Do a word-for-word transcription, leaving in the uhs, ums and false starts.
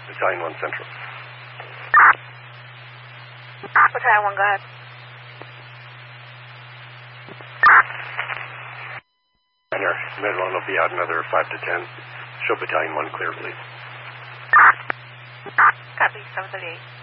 Battalion one Central. Battalion one, go ahead. Center, Medron will be out another five to ten. Show Battalion one clear, please. Copy, seven thirty-eight.